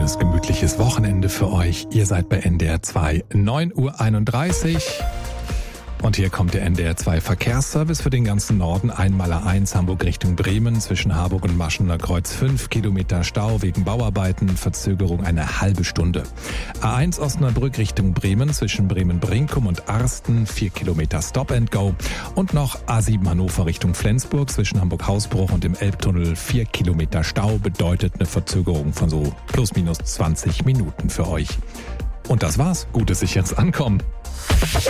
schönes, gemütliches Wochenende für euch. Ihr seid bei NDR 2, 9:31 Uhr. Und hier kommt der NDR 2 Verkehrsservice für den ganzen Norden. Einmal A1 Hamburg Richtung Bremen, zwischen Harburg und Maschener Kreuz 5 Kilometer Stau wegen Bauarbeiten, Verzögerung eine halbe Stunde. A1 Osnabrück Richtung Bremen, zwischen Bremen-Brinkum und Arsten 4 Kilometer Stop and Go. Und noch A7 Hannover Richtung Flensburg, zwischen Hamburg-Hausbruch und dem Elbtunnel 4 Kilometer Stau, bedeutet eine Verzögerung von so plus minus 20 Minuten für euch. Und das war's. Gutes, sicheres Ankommen.